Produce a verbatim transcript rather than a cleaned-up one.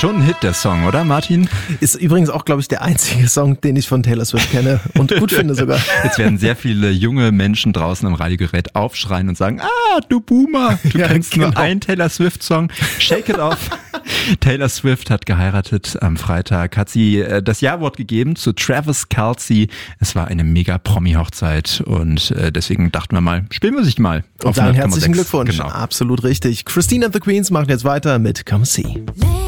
Schon ein Hit, der Song, oder Martin? Ist übrigens auch, glaube ich, der einzige Song, den ich von Taylor Swift kenne und gut finde sogar. Jetzt werden sehr viele junge Menschen draußen am Radiogerät aufschreien und sagen, ah, du Boomer, du Ja, kennst genau. nur einen Taylor Swift-Song. Shake it off. Taylor Swift hat geheiratet. Am Freitag hat sie äh, das Ja-Wort gegeben zu Travis Kelce. Es war eine mega Promi-Hochzeit und äh, deswegen dachten wir mal, spielen wir sich mal. Und sagen herzlichen hundert Komma sechs. Glückwunsch. Genau. Absolut richtig. Christine and the Queens machen jetzt weiter mit Come See.